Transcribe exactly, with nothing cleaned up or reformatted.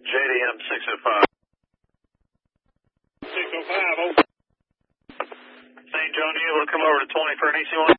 J D M six oh five. six oh five, over. Saint John, you will come over to twenty for an E C one.